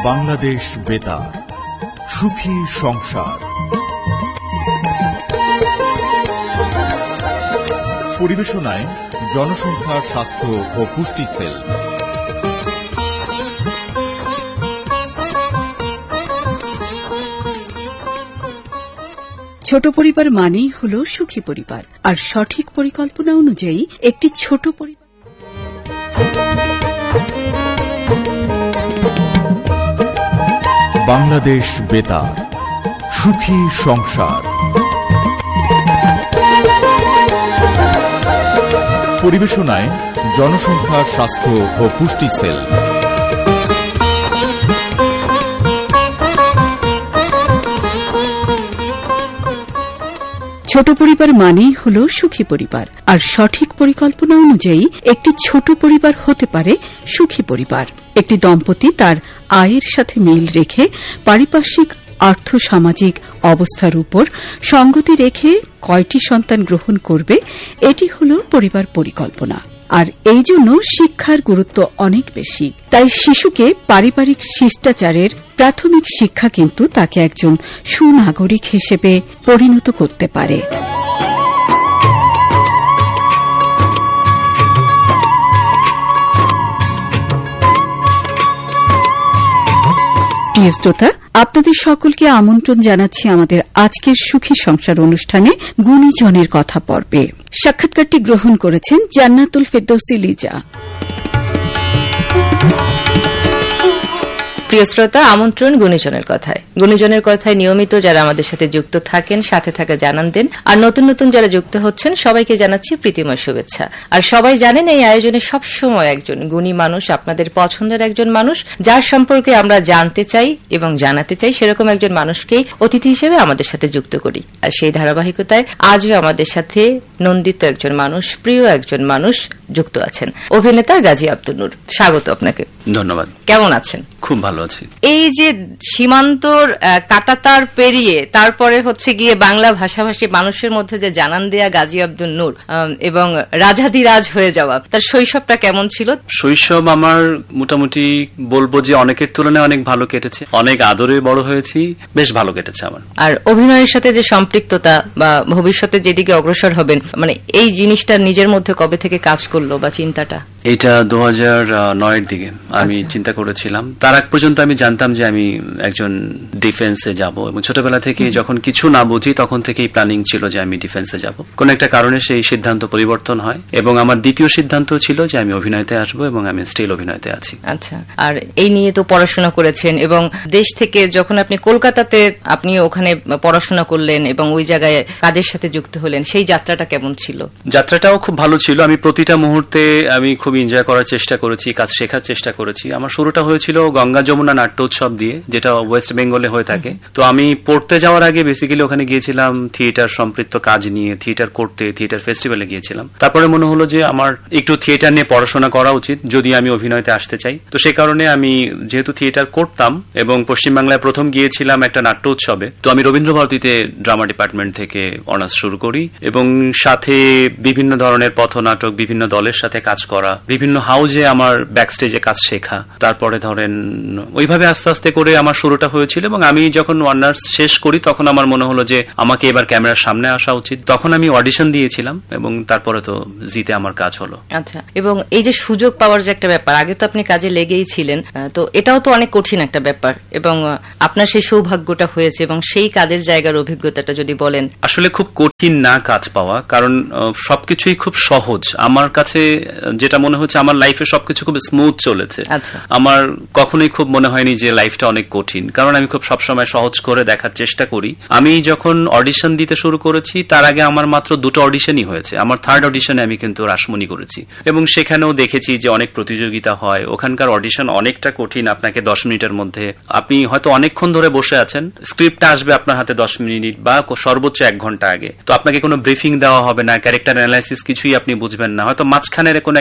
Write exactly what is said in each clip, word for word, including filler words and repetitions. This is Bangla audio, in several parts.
বাংলাদেশ বেতার, সুখী সংসার। পরিবেশনায় জনসংখ্যা, স্বাস্থ্য ও পুষ্টি সেল। ছোট পরিবার মানেই হল সুখী পরিবার, আর সঠিক পরিকল্পনা অনুযায়ী একটি ছোট পরিবার। বাংলাদেশ বেতার, সুখী সংসার। পরিবেশনায় জনসংখ্যা, স্বাস্থ্য ও পুষ্টি সেল। ছোট পরিবার মানেই হল সুখী পরিবার, আর সঠিক পরিকল্পনা অনুযায়ী একটি ছোট পরিবার হতে পারে সুখী পরিবার। একটি দম্পতি তার আয়ের সাথে মিল রেখে পারিপার্শ্বিক আর্থ সামাজিক অবস্থার উপর সঙ্গতি রেখে কয়টি সন্তান গ্রহণ করবে, এটি হল পরিবার পরিকল্পনা। আর এই জন্য শিক্ষার গুরুত্ব অনেক বেশি। তাই শিশুকে পারিবারিক শিষ্টাচারের প্রাথমিক শিক্ষা কিন্তু তাকে একজন সুনাগরিক হিসেবে পরিণত করতে পারে। প্রিয় শ্রোতা, আপনাদের সকলকে আমন্ত্রণ জানাচ্ছি আমাদের আজকের সুখী সংসার অনুষ্ঠানে গুণীজনের কথা পর্বে। সাক্ষাৎকারটি গ্রহণ করেছেন জান্নাতুল ফেরদৌসী লিজা। প্রিয় শ্রোতা, আমন্ত্রণ গুণীজনের কথায়। গুণীজনের কথায় নিয়মিত যারা আমাদের সাথে যুক্ত থাকেন, সাথে থাকা জানান দেন, আর নতুন নতুন যারা যুক্ত হচ্ছেন সবাইকে জানাচ্ছি প্রীতিময় শুভেচ্ছা। আর সবাই জানেন এই আয়োজনে সবসময় একজন গুণী মানুষ, আপনাদের পছন্দের একজন মানুষ, যার সম্পর্কে আমরা জানতে চাই এবং জানাতে চাই, সেরকম একজন মানুষকেই অতিথি হিসেবে আমাদের সাথে যুক্ত করি। আর সেই ধারাবাহিকতায় আজও আমাদের সাথে নন্দিত একজন মানুষ, প্রিয় একজন মানুষ যুক্ত আছেন, অভিনেতা গাজী আব্দুল নূর। স্বাগত আপনাকে। ধন্যবাদ। কেমন আছেন? খুব ভালো আছি। এই যে সীমান্তর কাটাতার পেরিয়ে তারপরে হচ্ছে গিয়ে বাংলা ভাষাভাষী মানুষের মধ্যে যে জানান দেয়া গাজী আব্দুল নূর এবং রাজাধিরাজ হয়ে যাওয়া, তার শৈশবটা কেমন ছিল? শৈশব আমার মোটামুটি বলবো যে অনেকের তুলনায় অনেক ভালো কেটেছে, অনেক আদরে বড় হয়েছি, বেশ ভালো কেটেছে আমার। আর অভিনয়ের সাথে যে সম্পৃক্ততা বা ভবিষ্যতে যেদিকে অগ্রসর হবেন, মানে এই জিনিসটা নিজের মধ্যে কবে থেকে কাজ করলো বা চিন্তাটা? এটা দু হাজার নয়ের দিকে আমি চিন্তা করেছিলাম। তার আগ পর্যন্ত আমি জানতাম যে আমি একজন ডিফেন্সে যাব, এবং ছোটবেলা থেকে যখন কিছু না বুঝি তখন থেকেই প্ল্যানিং ছিল যে আমি ডিফেন্সে যাব। কোন একটা কারণে সেই সিদ্ধান্ত পরিবর্তন হয়, এবং আমার দ্বিতীয় সিদ্ধান্ত ছিল যে আমি অভিনয়তে আসব, এবং আমি স্টিল অভিনয়তে আছি। আচ্ছা, আর এই নিয়ে তো পড়াশোনা করেছেন, এবং দেশ থেকে যখন আপনি কলকাতাতে আপনি ওখানে পড়াশোনা করলেন এবং ওই জায়গায় কাজের সাথে যুক্ত হলেন, সেই যাত্রাটা কেমন ছিল? যাত্রাটাও খুব ভালো ছিল। আমি প্রতিটা মুহূর্তে আমি খুব এনজয় করার চেষ্টা করেছি, কাজ শেখার চেষ্টা করেছি। আমার শুরুটা হয়েছিল গঙ্গা যমুনা নাট্য উৎসব দিয়ে, যেটা ওয়েস্ট বেঙ্গলে হয়ে থাকে। তো আমি পড়তে যাওয়ার আগে বেসিক্যালি ওখানে গিয়েছিলাম থিয়েটার সম্পৃক্ত কাজ নিয়ে, থিয়েটার করতে, থিয়েটার ফেস্টিভ্যালে গিয়েছিলাম। তারপরে মনে হলো যে আমার একটু থিয়েটার নিয়ে পড়াশোনা করা উচিত যদি আমি অভিনয়তে আসতে চাই। তো সে কারণে আমি যেহেতু থিয়েটার করতাম এবং পশ্চিমবাংলায় প্রথম গিয়েছিলাম একটা নাট্য উৎসবে, তো আমি রবীন্দ্রভারতীতে ড্রামা ডিপার্টমেন্ট থেকে অনার্স শুরু করি, এবং সাথে বিভিন্ন ধরনের পথনাটক, বিভিন্ন দলের সাথে কাজ করা, বিভিন্ন হাউজে আমার ব্যাকস্টেজে কাজ শেখা। তারপরে ধরেন ওইভাবে আস্তে আস্তে করে আমার শুরুটা হয়েছিল, এবং আমি যখন অনার্স শেষ করি তখন আমার মনে হলো যে আমাকে এবার ক্যামেরার সামনে আসা উচিত। তখন আমি অডিশন দিয়েছিলাম, এবং তারপরে তো জিতে আমার কাজ হলো। আচ্ছা, এবং এই যে সুযোগ পাওয়ার যে একটা ব্যাপার, আগে তো আপনি কাজে লেগেই ছিলেন, তো এটাও তো অনেক কঠিন একটা ব্যাপার, এবং আপনার সেই সৌভাগ্যটা হয়েছে, এবং সেই কাজের জায়গার অভিজ্ঞতাটা যদি বলেন। আসলে খুব কঠিন না কাজ পাওয়া, কারণ সবকিছুই খুব সহজ। আমার কাছে যেটা মনে হচ্ছে, আমার লাইফে সবকিছু খুব স্মুথ চলেছে। আচ্ছা, আমার কখনোই খুব মনে হয়নি যে লাইফটা অনেক কঠিন, কারণ আমি খুব সবসময় সহজ করে দেখার চেষ্টা করি। আমি যখন অডিশন দিতে শুরু করেছি তার আগে আমার মাত্র দুটো অডিশনই হয়েছে। আমার থার্ড অডিশনে আমি কিন্তু রাসমণি করেছি, এবং সেখানেও দেখেছি যে অনেক প্রতিযোগিতা হয়। ওখানকার অডিশন অনেকটা কঠিন। আপনাকে দশ মিনিটের মধ্যে, আপনি হয়তো অনেকক্ষণ ধরে বসে আছেন, স্ক্রিপ্টটা আসবে আপনার হাতে দশ মিনিট বা সর্বোচ্চ এক ঘন্টা আগে, তো আপনাকে কোনো ব্রিফিং দেওয়া হবে না, ক্যারেক্টার অ্যানালাইসিস কিছুই আপনি বুঝবেন না, হয়তো মাঝখানের কোনো একটা সিনের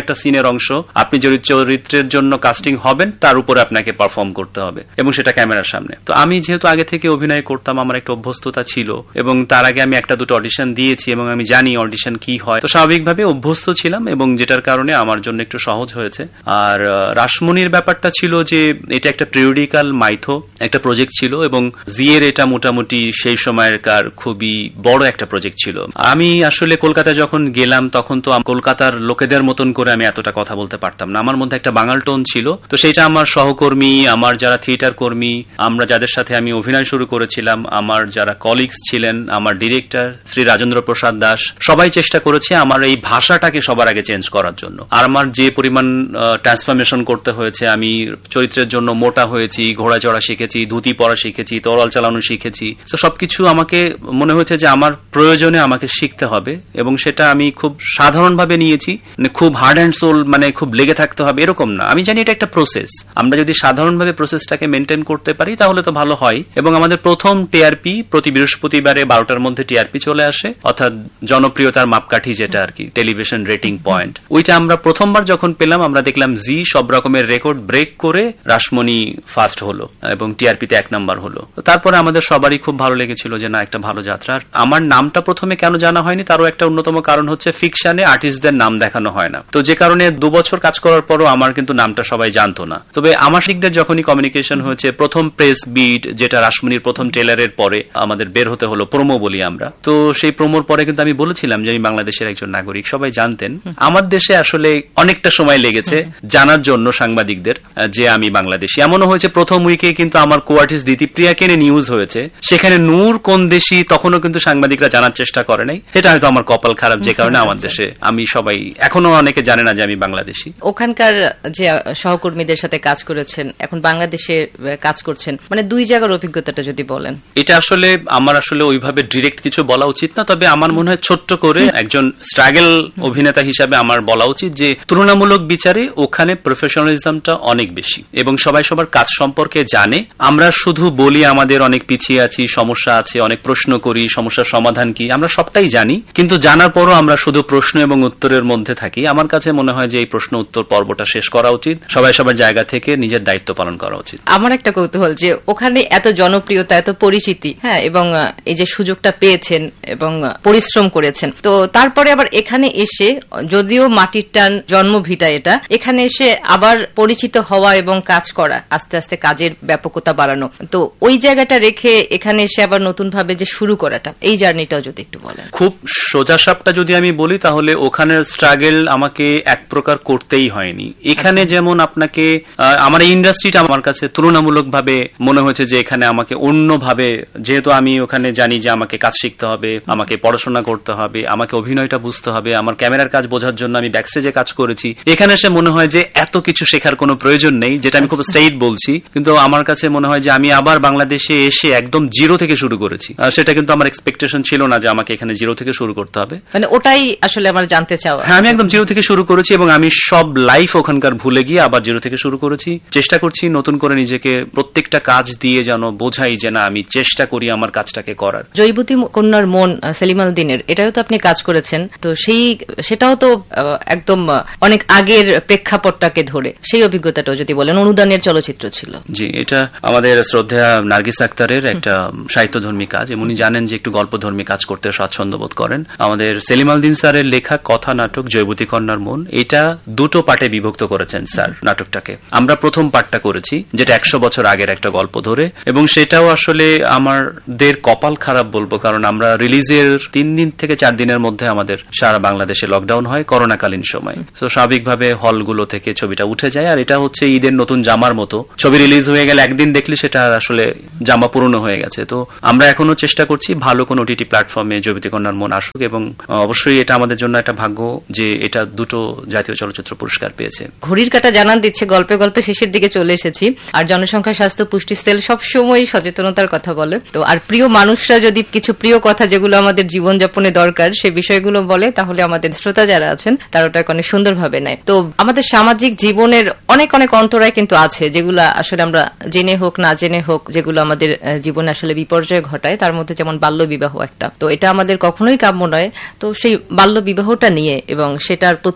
এর অংশ। আপনি যে চরিত্রের জন্য কাস্টিং হবেন তার উপরে আপনাকে পারফর্ম করতে হবে এবং সেটা ক্যামেরার সামনে। তো আমি যেহেতু আগে থেকে অভিনয় করতাম, আমার একটা অভ্যস্ততা ছিল এবং তার আগে আমি একটা দুটো অডিশন দিয়েছি এবং আমি জানি অডিশন কি হয়, তো স্বাভাবিকভাবে অভ্যস্ত ছিলাম এবং যেটার কারণে আমার জন্য একটু সহজ হয়েছে। আর রাসমণির ব্যাপারটা ছিল যে এটা একটা পিরিয়ডিক্যাল মাইথো একটা প্রজেক্ট ছিল এবং জিয়ের এটা মোটামুটি সেই সময়কার খুবই বড় একটা প্রজেক্ট ছিল। আমি আসলে কলকাতা যখন গেলাম তখন তো কলকাতার লোকেদের মতন করে আমি এতটা কথা বলতে পারতাম না, আমার মধ্যে একটা বাঙাল টোন ছিল। তো সেটা আমার সহকর্মী, আমার যারা থিয়েটার কর্মী, আমরা যাদের সাথে আমি অভিনয় শুরু করেছিলাম, আমার যারা কলিগস ছিলেন, আমার ডিরেক্টর শ্রী রাজেন্দ্র প্রসাদ দাস, সবাই চেষ্টা করেছে আমার এই ভাষাটাকে সবার আগে চেঞ্জ করার জন্য। আর আমার যে পরিমাণ ট্রান্সফরমেশন করতে হয়েছে, আমি চরিত্রের জন্য মোটা হয়েছি, ঘোড়া চড়া শিখেছি, ধুতি পরা শিখেছি, তরোয়াল চালানো শিখেছি। তো সবকিছু আমাকে মনে হয়েছে যে আমার প্রয়োজনে আমাকে শিখতে হবে এবং সেটা আমি খুব সাধারণভাবে নিয়েছি। খুব হার্ড অ্যান্ড সোল, মানে খুব লেগে থাকতে হবে এরকম না। আমি জানি এটা একটা প্রসেস, আমরা যদি সাধারণভাবে প্রসেসটাকে মেনটেন করতে পারি তাহলে তো ভালো হয়। এবং আমাদের প্রথম টিআরপি প্রতি বৃহস্পতিবারে বারোটার মধ্যে টিআরপি চলে আসে, অর্থাৎ জনপ্রিয়তার মাপকাঠি যেটা আর কি, টেলিভিশন রেটিং পয়েন্ট। ওইটা আমরা প্রথমবার যখন পেলাম আমরা দেখলাম জি সব রকমের রেকর্ড ব্রেক করে রাসমণি ফার্স্ট হলো এবং টিআরপিতে এক নাম্বার হলো। তারপরে আমাদের সবারই খুব ভালো লেগেছিল যে না, একটা ভালো যাত্রা। আমার নামটা প্রথমে কেন জানা হয়নি তারও একটা অন্যতম কারণ হচ্ছে ফিকশনে আর্টিস্টদের নাম দেখানো হয় না, তো যে কারণে দু বছর কাজ করার পরও আমার কিন্তু নামটা সবাই জানতো না। তবে আমার শিকদের যখনই কমিউনিকেশন হয়েছে, প্রথম প্রেস বিট যেটা রাসমণির প্রথম ট্রেলারের পরে আমাদের বের হতে হলো, প্রোমো বলি আমরা, তো সেই প্রোমোর পরে কিন্তু আমি বলেছিলাম যে আমি বাংলাদেশের একজন নাগরিক। সবাই জানতেন। আমার দেশে আসলে অনেকটা সময় লেগেছে জানার জন্য সাংবাদিকদের যে আমি বাংলাদেশি। এমনও হয়েছে প্রথম উইকে কিন্তু আমার কোয়ার্টিস্ট দিতিপ্রিয়াকে নিয়ে নিউজ হয়েছে, সেখানে নূর কোন দেশি তখনও কিন্তু সাংবাদিকরা জানার চেষ্টা করে নাই। সেটা হয়তো আমার কপাল খারাপ, যে কারণে আমার দেশে আমি সবাই এখনো অনেকে জানে না যে আমি বাংলাদেশি। ওখানকার যে সহকর্মীদের সাথে কাজ করেছেন, এখন বাংলাদেশে কাজ করছেন, মানে দুই জায়গার অভিজ্ঞতাটা যদি বলেন। এটা আসলে আমার আসলে ওইভাবে ডিরেক্ট কিছু বলা উচিত না, তবে আমার মনে হয় ছোট্ট করে একজন স্ট্রাগল অভিনেতা হিসাবে আমার বলা উচিত যে তুলনামূলক বিচারে ওখানে প্রফেশনালিজমটা অনেক বেশি এবং সবাই সবার কাজ সম্পর্কে জানে। আমরা শুধু বলি আমাদের অনেক পিছিয়ে আছি, সমস্যা আছে, অনেক প্রশ্ন করি, সমস্যার সমাধান কি, আমরা সবটাই জানি, কিন্তু জানার পরও আমরা শুধু প্রশ্ন এবং উত্তরের মধ্যে থাকি। আমার কাছে মনে হয় যে এই প্রশ্ন উত্তর পর্বটা শেষ করা উচিত, সবাই সবার জায়গা থেকে নিজের দায়িত্ব পালন করা উচিত। আমার একটা কৌতূহল যে ওখানে এত জনপ্রিয়তা, এত পরিচিতি, হ্যাঁ, এবং এই যে সুযোগটা পেয়েছেন এবং পরিশ্রম করেছেন, তো তারপরে আবার এখানে এসে, যদিও মাটির টান জন্মভিটা এটা, এখানে এসে আবার পরিচিত হওয়া এবং কাজ করা, আস্তে আস্তে কাজের ব্যাপকতা বাড়ানো, তো ওই জায়গাটা রেখে এখানে এসে আবার নতুন ভাবে যে শুরু করাটা, এই জার্নিটাও যদি একটু বলেন। খুব সোজাসাপটা যদি আমি বলি তাহলে ওখানের স্ট্রাগল আমাকে এক প্রকার করতেই হয়নি। এখানে যেমন আপনাকে, আমার এই ইন্ডাস্ট্রিটা আমার কাছে তুলনামূলক ভাবে মনে হয়েছে যে এখানে আমাকে অন্যভাবে, যেহেতু আমি ওখানে জানি যে আমাকে কাজ শিখতে হবে, আমাকে পড়াশোনা করতে হবে, আমাকে অভিনয়টা বুঝতে হবে, আমার ক্যামেরার কাজ বোঝার জন্য আমি ব্যাকস্টেজে কাজ করেছি। এখানে এসে মনে হয় যে এত কিছু শেখার কোনো প্রয়োজন নেই, যেটা আমি খুব স্ট্রেইট বলছি, কিন্তু আমার কাছে মনে হয় যে আমি আবার বাংলাদেশে এসে একদম জিরো থেকে শুরু করেছি। সেটা কিন্তু আমার এক্সপেকটেশন ছিল না যে আমাকে এখানে জিরো থেকে শুরু করতে হবে, মানে ওটাই আসলে আমার জানতে চাওয়া। হ্যাঁ, আমি একদম জিরো থেকে শুরু করেছি এবং আমি সব লাইফ ওখানকার ভুলে গিয়ে আবার জিরো থেকে শুরু করেছি। চেষ্টা করছি নতুন করে নিজেকে প্রত্যেকটা কাজ দিয়ে যেন বোঝাই যে না, আমি চেষ্টা করি আমার কাজটাকে করার। জয়বতী কন্যার মন, সেলিম আল দ্বীনের, এটাও তো আপনি কাজ করেছেন, তো সেই সেটাও তো একদম অনেক আগের প্রেক্ষাপটটাকে ধরে, সেই অভিজ্ঞতাটাও যদি বলেন। অনুদানের চলচ্চিত্র ছিল। জি, এটা আমাদের শ্রদ্ধেয়া নার্গিস আক্তারের একটা সাহিত্যধর্মী কাজ। উনি জানেন যে একটু গল্পধর্মী কাজ করতে স্বাচ্ছন্দ্য বোধ করেন। আমাদের সেলিম আল দ্বীন স্যারের লেখা কথা নাটক জয়বতী কন্যার মন, এটা দুটো পার্টে বিভক্ত করেছেন স্যার নাটকটাকে। আমরা প্রথম পার্টটা করেছি, যেটা একশো বছর আগের একটা গল্প ধরে, এবং সেটাও আসলে আমাদের কপাল খারাপ বলবো, কারণ আমরা রিলিজের তিন দিন থেকে চার দিনের মধ্যে আমাদের সারা বাংলাদেশে লকডাউন হয় করোনাকালীন সময়। তো স্বাভাবিকভাবে হলগুলো থেকে ছবিটা উঠে যায়, আর এটা হচ্ছে ঈদের নতুন জামার মতো, ছবি রিলিজ হয়ে গেলে একদিন দেখলে সেটা আসলে জামা পুরনো হয়ে গেছে। তো আমরা এখনো চেষ্টা করছি ভালো কোন ওটিটি প্ল্যাটফর্মে জয়বতী কন্যার মন আসুক, এবং অবশ্যই এটা আমাদের জন্য একটা ভাগ্য যে এটা দুটো জাতীয় চলচ্চিত্র পুরস্কার পেয়েছে। ঘড়ির কাঁটা জানান দিচ্ছে গল্পে গল্পে শেষের দিকে চলে এসেছি, আর জনসংখ্যা স্বাস্থ্য পুষ্টি সেল সবসময় সচেতনতার কথা বলে। তো আর প্রিয় মানুষরা যদি কিছু প্রিয় কথা যেগুলো আমাদের জীবনযাপনে দরকার সে বিষয়গুলো বলে, তাহলে আমাদের শ্রোতা যারা আছেন তারা ওটাকে অনেক সুন্দরভাবে নেয়। তো আমাদের সামাজিক জীবনের অনেক অনেক অন্তরায় কিন্তু আছে, যেগুলো আসলে আমরা জেনে হোক না জেনে হোক, যেগুলো আমাদের জীবনে আসলে বিপর্যয় ঘটায়। তার মধ্যে যেমন বাল্য বিবাহ একটা, তো এটা আমাদের কখনোই কাম্য নয়। তো সেই বাল্য বিবাহটা নিয়ে এবং সেটার প্রতিরোধ নিয়ে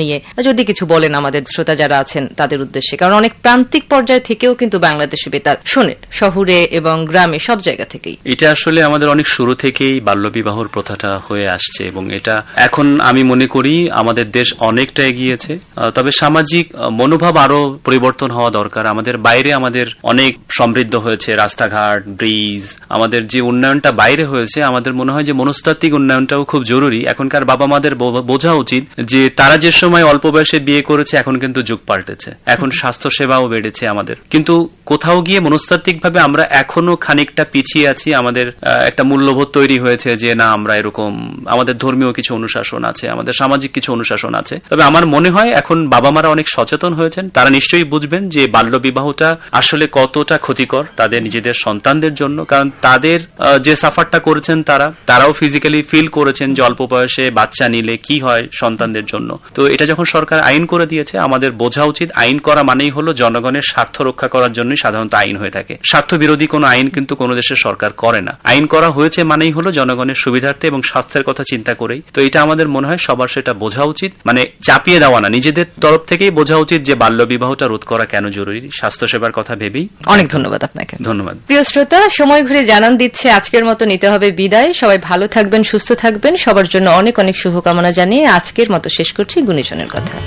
নিয়ে যদি কিছু বলেন আমাদের শ্রোতা যারা আছেন তাদের উদ্দেশ্যে, কারণ অনেক প্রান্তিক পর্যায় থেকেও কিন্তু বাংলাদেশে বেতার শোনে, শহরে এবং গ্রামে সব জায়গা থেকেই। এটা আসলে আমাদের অনেক শুরু থেকেই বাল্যবিবাহর প্রথাটা হয়ে আসছে এবং এটা এখন আমি মনে করি আমাদের দেশ অনেকটা এগিয়েছে, তবে সামাজিক মনোভাব আরো পরিবর্তন হওয়া দরকার। আমাদের বাইরে আমাদের অনেক সমৃদ্ধ হয়েছে, রাস্তাঘাট, ব্রিজ, আমাদের যে উন্নয়নটা বাইরে হয়েছে, আমাদের মনে হয় যে মনস্তাত্ত্বিক উন্নয়নটাও খুব জরুরি। এখনকার বাবা মাদের বোঝা উচিত যে তারা যে সময় অল্প বয়সে বিয়ে করেছে এখন কিন্তু যুগ পাল্টেছে, এখন স্বাস্থ্য সেবাও বেড়েছে আমাদের, কিন্তু কোথাও গিয়ে মনস্তাত্ত্বিক ভাবে আমরা এখনো খানিকটা পিছিয়ে আছি। আমাদের একটা মূল্যবোধ তৈরি হয়েছে যে না আমরা এরকম, আমাদের ধর্মীয় কিছু অনুশাসন আছে, আমাদের সামাজিক কিছু অনুশাসন আছে। তবে আমার মনে হয় এখন বাবা মারা অনেক সচেতন হয়েছেন, তারা নিশ্চয়ই বুঝবেন যে বাল্য বিবাহটা আসলে কতটা ক্ষতিকর তাদের নিজেদের সন্তানদের জন্য, কারণ তাদের যে সাফারটা করেছেন তারা তারাও ফিজিক্যালি ফিল করেছেন যে অল্প বয়সে বাচ্চা নিলে কি হয় সন্তানদের জন্য। তো এটা যখন সরকার আইন করে দিয়েছে, আমাদের বোঝা উচিত আইন করা মানেই হলো জনগণের স্বার্থ রক্ষা করার জন্যই সাধারণত আইন হয়ে থাকে। স্বার্থ বিরোধী কোনো আইন কিন্তু কোনো দেশের সরকার করে না। আইন করা হয়েছে মানেই হলো জনগণের সুবিধার্থে এবং স্বাস্থ্যের কথা চিন্তা করেই। তো এটা আমাদের মনে হয় সবার সেটা বোঝা উচিত, মানে চাপিয়ে দেওয়া না, নিজেদের তরফ থেকেই বোঝা উচিত যে বাল্য বিবাহটা রোধ করা কেন জরুরি, স্বাস্থ্য সেবার কথা ভেবেই। অনেক ধন্যবাদ আপনাকে। ধন্যবাদ। প্রিয় শ্রোতা, সময় ঘুরে জানান দিচ্ছে আজকের মতো নিতে হবে বিদায়। সবাই ভালো থাকবেন, সুস্থ থাকবেন, সবার জন্য অনেক অনেক শুভকামনা জানিয়ে আজকের মতো শেষ করছি গুণীজনের কথা।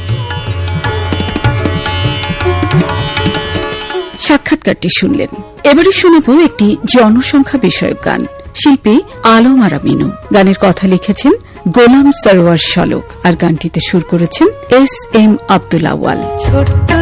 সাক্ষাৎকারটি শুনলেন। এবারে শোনাব একটি জনসংখ্যা বিষয়ক গান। শিল্পী আলম আরা মিনু। গানের কথা লিখেছেন গোলাম সরওয়ার শলক আর গানটিতে সুর করেছেন এস এম আব্দুল আওয়াল।